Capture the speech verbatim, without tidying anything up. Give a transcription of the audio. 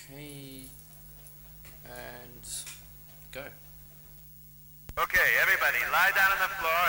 Okay, and go. Okay, everybody, lie down on the floor